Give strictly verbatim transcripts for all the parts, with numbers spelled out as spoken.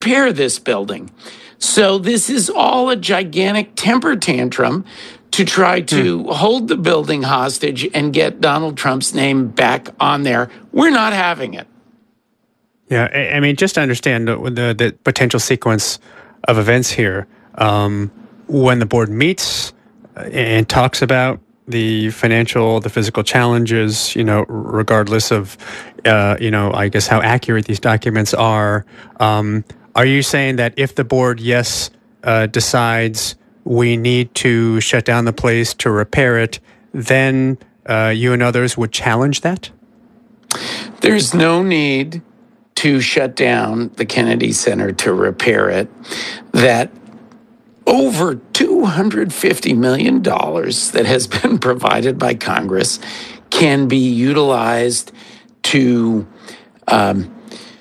repair this building. So this is all a gigantic temper tantrum to try to hmm. hold the building hostage and get Donald Trump's name back on there. We're not having it. Yeah, I mean, just to understand the, the, the potential sequence of events here, um, when the board meets and talks about the financial, the physical challenges, you know, regardless of, uh, you know, I guess how accurate these documents are, um, are you saying that if the board, yes, uh, decides we need to shut down the place to repair it, then uh, you and others would challenge that? There's no need to shut down the Kennedy Center to repair it. That over two hundred fifty million dollars that has been provided by Congress can be utilized to um,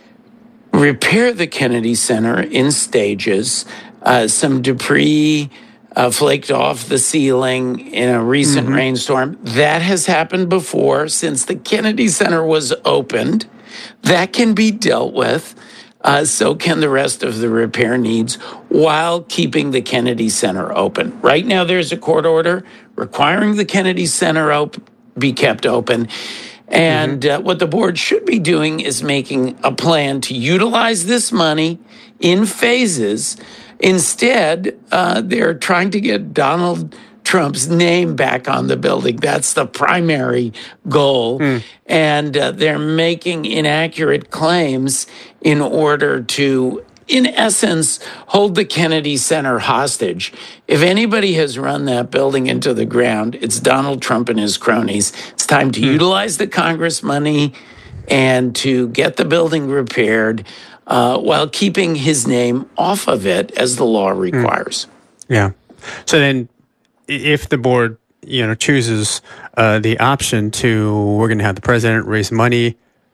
repair the Kennedy Center in stages. Uh, some debris uh, flaked off the ceiling in a recent mm-hmm. rainstorm. That has happened before since the Kennedy Center was opened. That can be dealt with. Uh, so can the rest of the repair needs while keeping the Kennedy Center open. Right now, there's a court order requiring the Kennedy Center op- be kept open. And mm-hmm. uh, what the board should be doing is making a plan to utilize this money in phases. Instead, uh, they're trying to get Donald Trump's name back on the building. That's the primary goal. Mm. And uh, they're making inaccurate claims in order to, in essence, hold the Kennedy Center hostage. If anybody has run that building into the ground, it's Donald Trump and his cronies. It's time to mm. utilize the Congress money and to get the building repaired uh, while keeping his name off of it as the law requires. Mm. Yeah. So then, if the board, you know, chooses uh, the option to, we're going to have the president raise money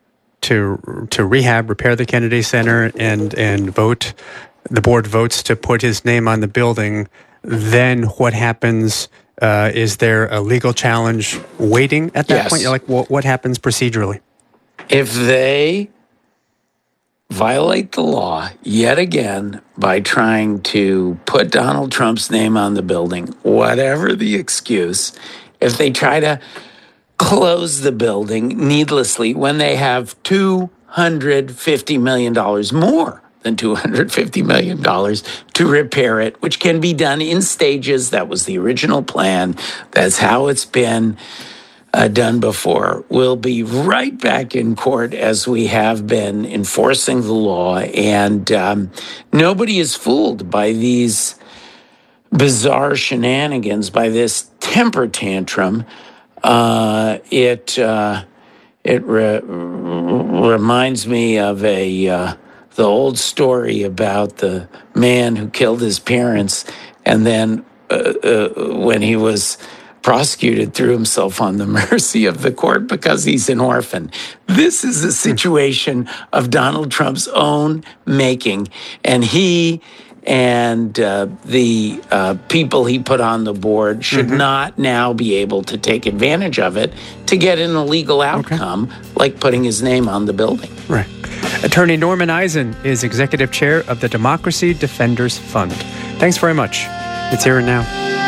to to rehab, repair the Kennedy Center, and and vote, the board votes to put his name on the building, then what happens? Uh, is there a legal challenge waiting at that yes. point? Like, what, what happens procedurally? If they violate the law yet again by trying to put Donald Trump's name on the building, whatever the excuse, if they try to close the building needlessly when they have two hundred fifty million dollars more than two hundred fifty million dollars to repair it, which can be done in stages. That was the original plan. That's how it's been Uh, done before. We'll be right back in court as we have been enforcing the law. And um, nobody is fooled by these bizarre shenanigans, by this temper tantrum. Uh, it uh, it re- reminds me of a uh, the old story about the man who killed his parents and then uh, uh, when he was prosecuted, threw himself on the mercy of the court because he's an orphan. This is a situation of Donald Trump's own making, and he and uh, the uh, people he put on the board should mm-hmm. not now be able to take advantage of it to get an illegal outcome, okay. like putting his name on the building. Right. Attorney Norman Eisen is executive chair of the Democracy Defenders Fund. Thanks very much. It's Here and Now.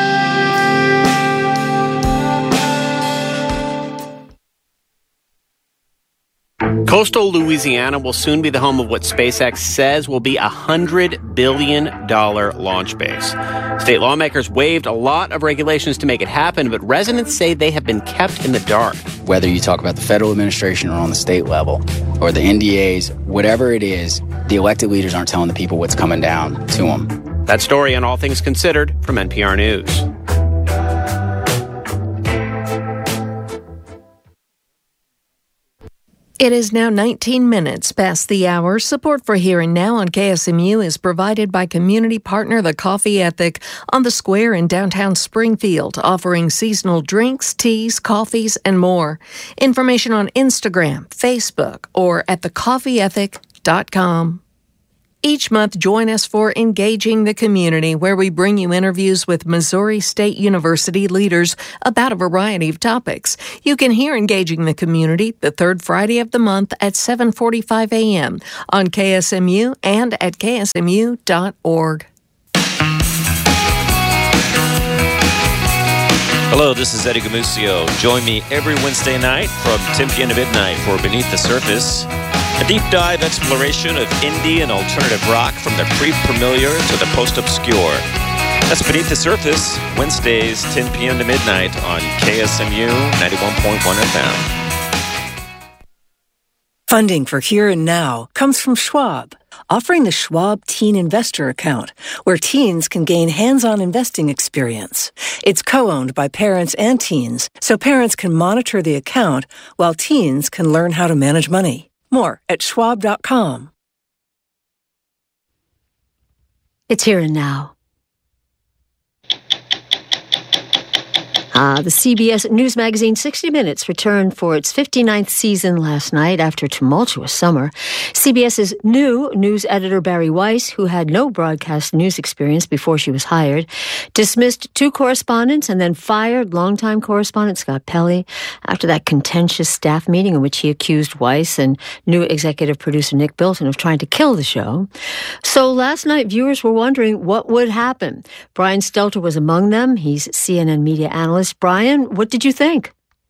Coastal Louisiana will soon be the home of what SpaceX says will be a one hundred billion dollars launch base. State lawmakers waived a lot of regulations to make it happen, but residents say they have been kept in the dark. Whether you talk about the federal administration or on the state level, or the N D As, whatever it is, the elected leaders aren't telling the people what's coming down to them. That story on All Things Considered from N P R News. It is now nineteen minutes past the hour. Support for Here and Now on K S M U is provided by community partner The Coffee Ethic on the Square in downtown Springfield, offering seasonal drinks, teas, coffees, and more. Information on Instagram, Facebook, or at the coffee ethic dot com. Each month, join us for Engaging the Community, where we bring you interviews with Missouri State University leaders about a variety of topics. You can hear Engaging the Community the third Friday of the month at seven forty-five a.m. on K S M U and at K S M U dot org. Hello, this is Eddie Gamusio. Join me every Wednesday night from ten p.m. to midnight for Beneath the Surface, a deep dive exploration of indie and alternative rock from the pre-familiar to the post-obscure. That's Beneath the Surface, Wednesdays, ten p.m. to midnight on K S M U ninety-one point one F M. Funding for Here and Now comes from Schwab, offering the Schwab Teen Investor Account, where teens can gain hands-on investing experience. It's co-owned by parents and teens, so parents can monitor the account while teens can learn how to manage money. More at schwab dot com. It's Here and Now. Uh, the C B S News magazine sixty minutes returned for its fifty-ninth season last night after a tumultuous summer. CBS's new news editor, Bari Weiss, who had no broadcast news experience before she was hired, dismissed two correspondents and then fired longtime correspondent Scott Pelley after that contentious staff meeting in which he accused Weiss and new executive producer Nick Bilton of trying to kill the show. So last night, viewers were wondering what would happen. Brian Stelter was among them. He's C N N media analyst. Brian, what did you think?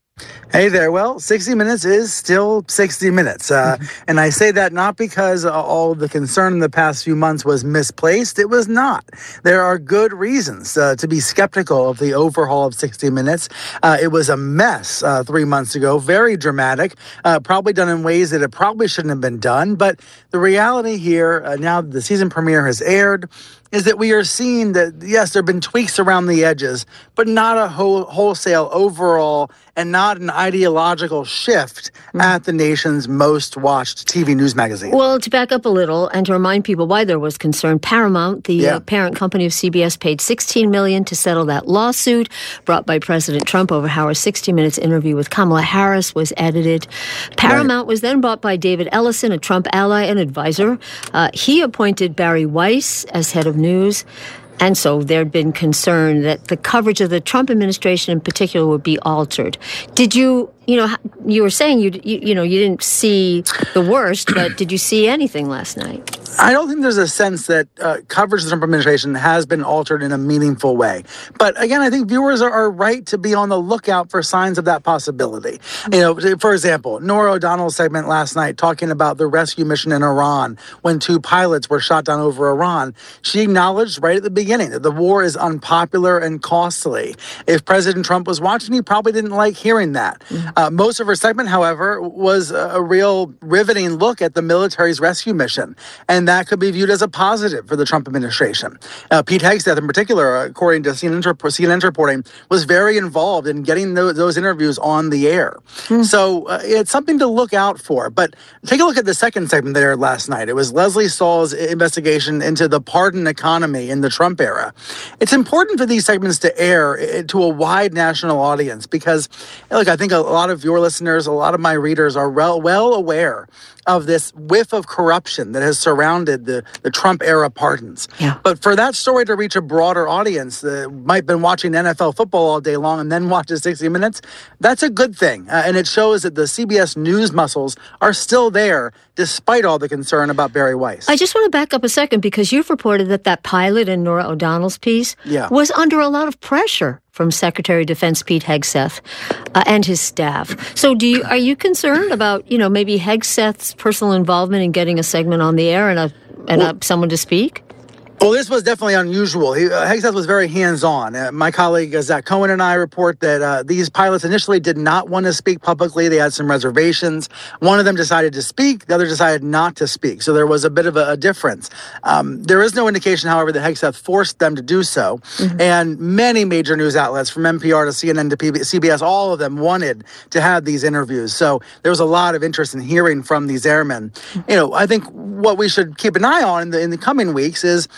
Hey there. Well, sixty minutes is still sixty minutes. Uh, mm-hmm. And I say that not because uh, all the concern in the past few months was misplaced. It was not. There are good reasons uh, to be skeptical of the overhaul of sixty minutes. Uh, it was a mess uh, three months ago, very dramatic, uh, probably done in ways that it probably shouldn't have been done. But the reality here, uh, now the season premiere has aired, is that we are seeing that, yes, there have been tweaks around the edges, but not a whole, wholesale overall and not an ideological shift mm. at the nation's most watched T V news magazine. Well, to back up a little and to remind people why there was concern, Paramount, the yeah. uh, parent company of C B S, paid sixteen million dollars to settle that lawsuit brought by President Trump over how a sixty minutes interview with Kamala Harris was edited. Paramount right. was then bought by David Ellison, a Trump ally and advisor. Uh, he appointed Bari Weiss as head of news. And so there'd been concern that the coverage of the Trump administration in particular would be altered. Did you, you know, you were saying you, you, you know, you didn't see the worst, but did you see anything last night? I don't think there's a sense that uh, coverage of the Trump administration has been altered in a meaningful way. But again, I think viewers are, are right to be on the lookout for signs of that possibility. You know, for example, Norah O'Donnell's segment last night talking about the rescue mission in Iran when two pilots were shot down over Iran. She acknowledged right at the beginning that the war is unpopular and costly. If President Trump was watching, he probably didn't like hearing that. Mm-hmm. Uh, most of her segment, however, was a real riveting look at the military's rescue mission. And that could be viewed as a positive for the Trump administration. Uh, Pete Hegseth, in particular, according to C N N, C N N's reporting, was very involved in getting those, those interviews on the air. Mm. So uh, it's something to look out for. But take a look at the second segment there last night. It was Leslie Stahl's investigation into the pardon economy in the Trump era. It's important for these segments to air to a wide national audience because, look, I think a lot of your listeners, a lot of my readers are well, well aware of this whiff of corruption that has surrounded the, the Trump-era pardons. Yeah. But for that story to reach a broader audience that might have been watching N F L football all day long and then watches sixty minutes, that's a good thing. Uh, and it shows that the C B S News muscles are still there despite all the concern about Bari Weiss. I just want to back up a second because you've reported that that pilot in Norah O'Donnell's piece yeah. was under a lot of pressure from Secretary of Defense Pete Hegseth uh, and his staff. So do you are you concerned about, you know, maybe Hegseth's personal involvement in getting a segment on the air and a and well, a, someone to speak? Well, this was definitely unusual. He, uh, Hegseth was very hands-on. Uh, my colleague uh, Zach Cohen and I report that uh, these pilots initially did not want to speak publicly. They had some reservations. One of them decided to speak. The other decided not to speak. So there was a bit of a, a difference. Um, there is no indication, however, that Hegseth forced them to do so. Mm-hmm. And many major news outlets, from N P R to C N N to P B- C B S, all of them wanted to have these interviews. So there was a lot of interest in hearing from these airmen. You know, I think what we should keep an eye on in the, in the coming weeks is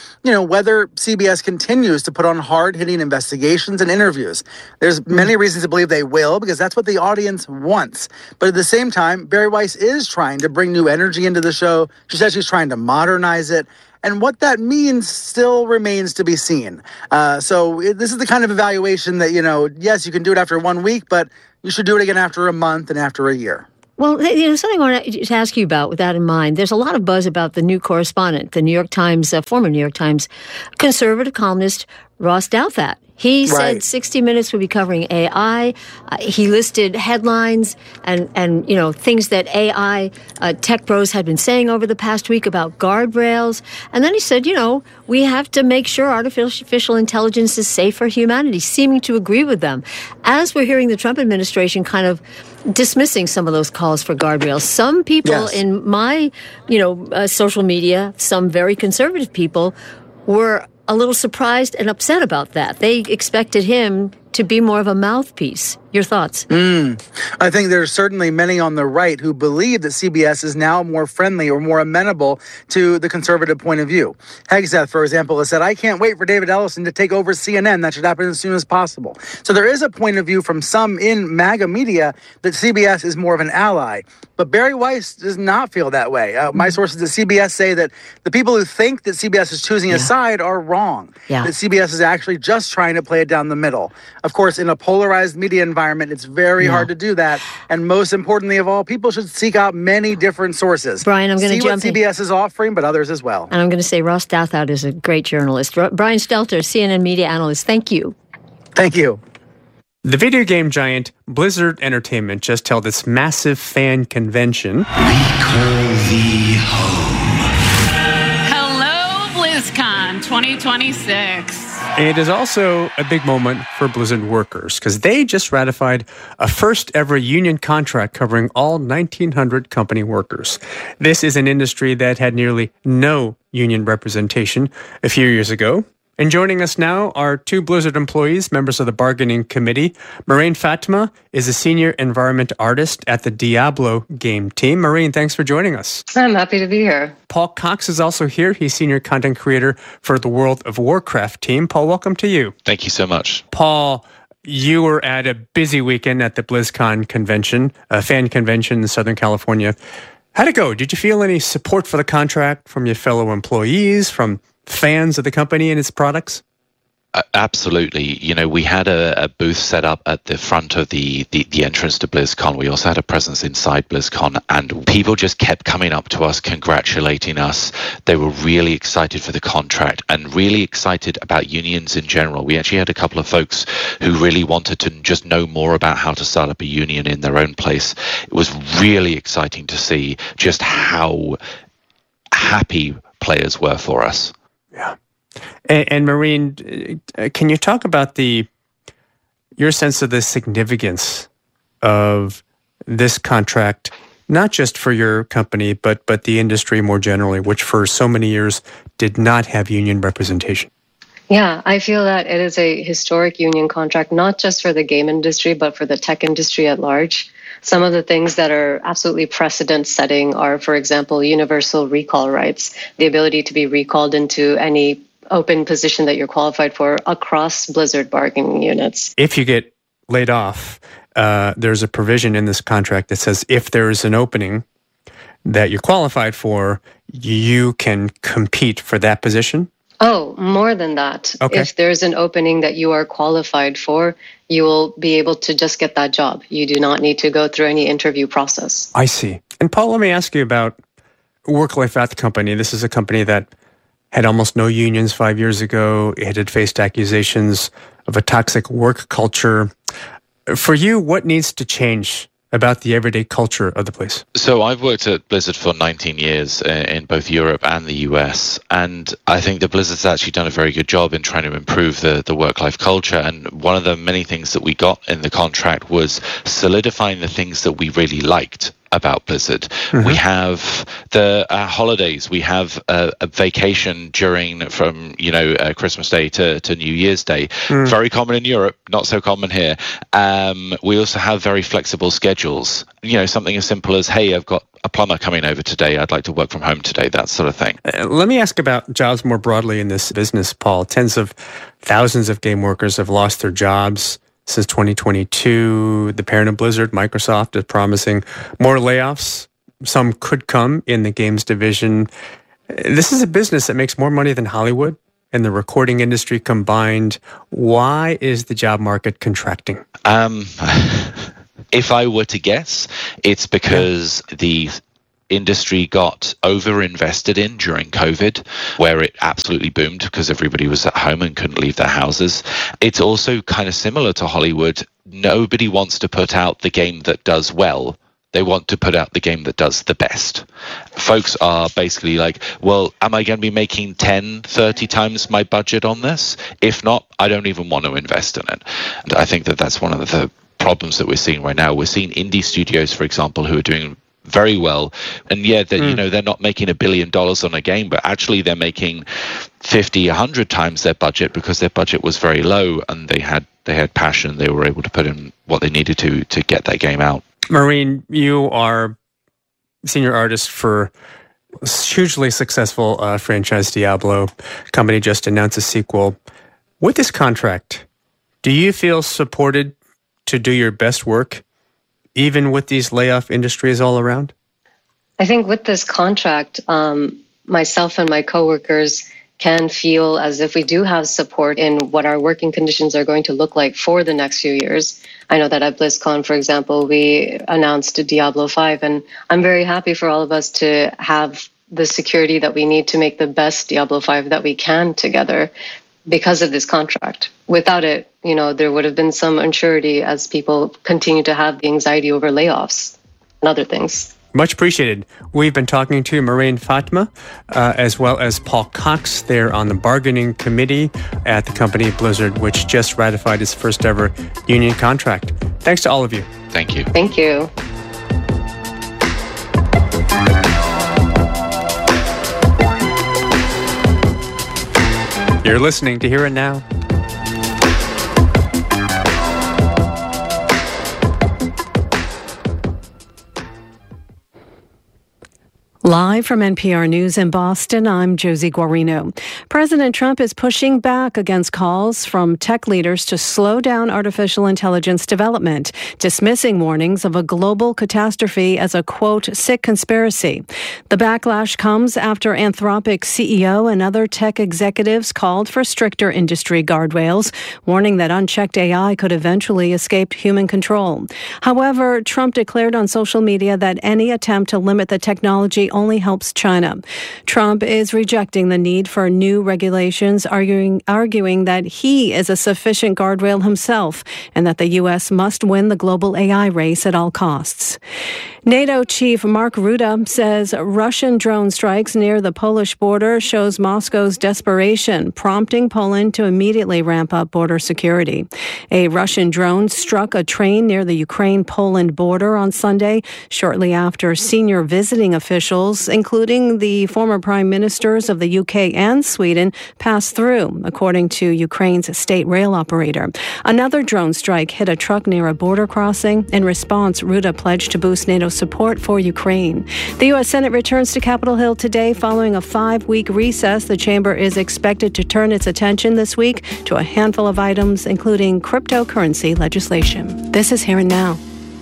you know, whether C B S continues to put on hard-hitting investigations and interviews. There's many reasons to believe they will, because that's what the audience wants. But at the same time, Bari Weiss is trying to bring new energy into the show. She says she's trying to modernize it. And what that means still remains to be seen. Uh, so it, this is the kind of evaluation that, you know, yes, you can do it after one week, but you should do it again after a month and after a year. Well, you know, something I want to ask you about with that in mind, there's a lot of buzz about the new correspondent, the New York Times, uh, former New York Times conservative columnist Ross Douthat. He right. said sixty minutes would be covering A I. Uh, he listed headlines and, and, you know, things that A I uh, tech pros had been saying over the past week about guardrails. And then he said, you know, we have to make sure artificial intelligence is safe for humanity, seeming to agree with them. As we're hearing the Trump administration kind of dismissing some of those calls for guardrails, some people yes. in my, you know, uh, social media, some very conservative people, were a little surprised and upset about that. They expected him to be more of a mouthpiece. Your thoughts? Mm. I think there's certainly many on the right who believe that C B S is now more friendly or more amenable to the conservative point of view. Hegseth, for example, has said, I can't wait for David Ellison to take over C N N. That should happen as soon as possible. So there is a point of view from some in MAGA media that C B S is more of an ally. But Bari Weiss does not feel that way. Uh, my sources at C B S say that the people who think that C B S is choosing a yeah. side are wrong. Yeah. That C B S is actually just trying to play it down the middle. Of course, in a polarized media environment, it's very yeah. hard to do that. And most importantly of all, people should seek out many different sources. Brian, I'm going to jump what C B S in. is offering, but others as well. And I'm going to say Ross Douthat is a great journalist. R- Brian Stelter, C N N media analyst. Thank you. Thank you. The video game giant Blizzard Entertainment just held its massive fan convention. We call thee home. Hello, BlizzCon twenty twenty-six. It is also a big moment for Blizzard workers because they just ratified a first ever union contract covering all nineteen hundred company workers. This is an industry that had nearly no union representation a few years ago. And joining us now are two Blizzard employees, members of the bargaining committee. Maureen Fatima is a senior environment artist at the Diablo game team. Maureen, thanks for joining us. I'm happy to be here. Paul Cox is also here. He's senior content creator for the World of Warcraft team. Paul, welcome to you. Thank you so much. Paul, you were at a busy weekend at the BlizzCon convention, a fan convention in Southern California. How'd it go? Did you feel any support for the contract from your fellow employees, from fans of the company and its products? Uh, absolutely. You know, we had a, a booth set up at the front of the, the, the entrance to BlizzCon. We also had a presence inside BlizzCon, and people just kept coming up to us, congratulating us. They were really excited for the contract and really excited about unions in general. We actually had a couple of folks who really wanted to just know more about how to start up a union in their own place. It was really exciting to see just how happy players were for us. Yeah. And, and Maureen, can you talk about the your sense of the significance of this contract, not just for your company, but but the industry more generally, which for so many years did not have union representation? Yeah, I feel that it is a historic union contract, not just for the game industry, but for the tech industry at large. Some of the things that are absolutely precedent-setting are, for example, universal recall rights, the ability to be recalled into any open position that you're qualified for across Blizzard bargaining units. If you get laid off, uh, there's a provision in this contract that says if there is an opening that you're qualified for, you can compete for that position? Oh, more than that. Okay. If there's an opening that you are qualified for, you will be able to just get that job. You do not need to go through any interview process. I see. And Paul, let me ask you about WorkLife at the company. This is a company that had almost no unions five years ago. It had faced accusations of a toxic work culture. For you, what needs to change about the everyday culture of the place? So I've worked at Blizzard for nineteen years in both Europe and the U S, and I think that Blizzard's actually done a very good job in trying to improve the, the work-life culture. And one of the many things that we got in the contract was solidifying the things that we really liked about Blizzard. Mm-hmm. We have the uh, holidays. We have uh, a vacation during from you know uh, Christmas Day to, to New Year's Day. Mm. Very common in Europe, not so common here. Um, we also have very flexible schedules. You know, something as simple as, hey, I've got a plumber coming over today. I'd like to work from home today, that sort of thing. Uh, let me ask about jobs more broadly in this business, Paul. Tens of thousands of game workers have lost their jobs since twenty twenty-two. The parent of Blizzard, Microsoft, is promising more layoffs. Some could come in the games division. This is a business that makes more money than Hollywood and the recording industry combined. Why is the job market contracting? Um, if I were to guess, it's because yeah. the industry got over-invested in during COVID, where it absolutely boomed because everybody was at home and couldn't leave their houses. It's also kind of similar to Hollywood. Nobody wants to put out the game that does well. They want to put out the game that does the best. Folks are basically like, well, am I going to be making ten, thirty times my budget on this? If not, I don't even want to invest in it. And I think that that's one of the problems that we're seeing right now. We're seeing indie studios, for example, who are doing very well, and yeah, mm. you know, they're not making a billion dollars on a game, but actually they're making fifty, a hundred times their budget because their budget was very low, and they had they had passion. They were able to put in what they needed to to get that game out. Maureen, you are senior artist for hugely successful uh, franchise Diablo. Company just announced a sequel. With this contract, do you feel supported to do your best work, even with these layoff industries all around? I think with this contract, um, myself and my coworkers can feel as if we do have support in what our working conditions are going to look like for the next few years. I know that at BlizzCon, for example, we announced Diablo five, and I'm very happy for all of us to have the security that we need to make the best Diablo five that we can together because of this contract. Without it, you know, there would have been some unsurety as people continue to have the anxiety over layoffs and other things. Much appreciated. We've been talking to Maureen Fatma, uh, as well as Paul Cox. They're on the bargaining committee at the company Blizzard, which just ratified its first ever union contract. Thanks to all of you. Thank you. Thank you. You're listening to Here and Now. Live from N P R News in Boston, I'm Josie Guarino. President Trump is pushing back against calls from tech leaders to slow down artificial intelligence development, dismissing warnings of a global catastrophe as a, quote, sick conspiracy. The backlash comes after Anthropic C E O and other tech executives called for stricter industry guardrails, warning that unchecked A I could eventually escape human control. However, Trump declared on social media that any attempt to limit the technology only helps China. Trump is rejecting the need for new regulations, arguing, arguing that he is a sufficient guardrail himself and that the U S must win the global A I race at all costs. NATO chief Mark Rutte says Russian drone strikes near the Polish border shows Moscow's desperation, prompting Poland to immediately ramp up border security. A Russian drone struck a train near the Ukraine-Poland border on Sunday, shortly after senior visiting officials, including the former prime ministers of the U K and Sweden, passed through, according to Ukraine's state rail operator. Another drone strike hit a truck near a border crossing. In response, Rutte pledged to boost NATO's support for Ukraine. The U S Senate returns to Capitol Hill today following a five-week recess. The chamber is expected to turn its attention this week to a handful of items, including cryptocurrency legislation. This is Here and Now.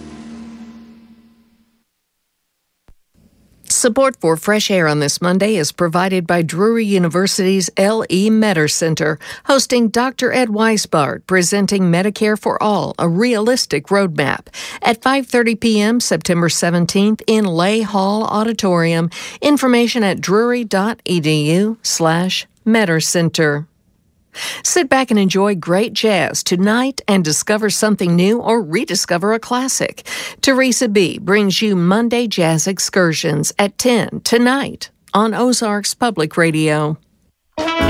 Support for Fresh Air on this Monday is provided by Drury University's L E. Metter Center, hosting Doctor Ed Weisbart, presenting Medicare for All, a realistic roadmap, at five thirty p.m. September seventeenth in Lay Hall Auditorium. Information at drury.edu slash Metter Center. Sit back and enjoy great jazz tonight and discover something new or rediscover a classic. Teresa B. brings you Monday Jazz Excursions at ten tonight on Ozarks Public Radio.